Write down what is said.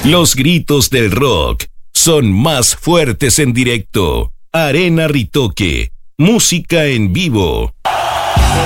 Los gritos del rock son más fuertes en directo. Arena Ritoque, música en vivo.